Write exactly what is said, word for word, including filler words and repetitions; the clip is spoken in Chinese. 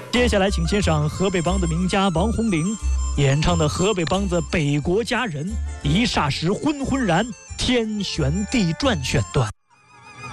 接下来，请欣赏河北梆子名家王红龄演唱的河北梆子《北国佳人》，一霎时昏昏然，天旋地转选段。